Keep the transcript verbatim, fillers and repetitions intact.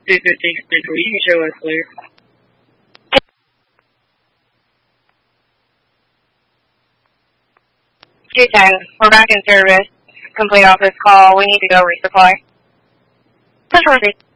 two fifteen Central. You can show us clear. two ten, we're back in service. Complete office call. We need to go resupply. Central receipt.